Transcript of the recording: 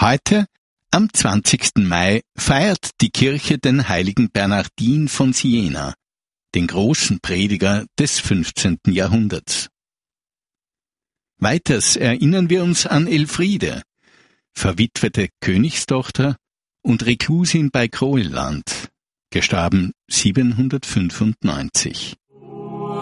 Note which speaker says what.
Speaker 1: Heute, am 20. Mai, feiert die Kirche den heiligen Bernardin von Siena, den großen Prediger des 15. Jahrhunderts. Weiters erinnern wir uns an Elfriede, verwitwete Königstochter und Reklusin bei Croilland, gestorben 795.